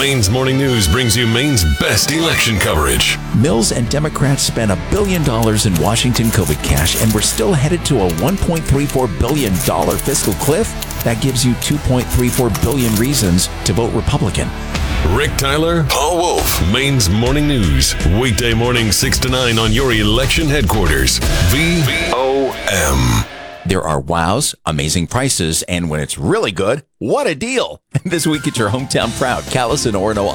Maine's Morning News brings you Maine's best election coverage. Mills and Democrats spent $1 billion in Washington COVID cash, and we're still headed to a $1.34 billion fiscal cliff. That gives you 2.34 billion reasons to vote Republican. Rick Tyler, Paul Wolf, Maine's Morning News. Weekday morning 6 to 9 on your election headquarters. VOM. There are wows, amazing prices, and when it's really good, what a deal. This week at your hometown proud, Calais and Orono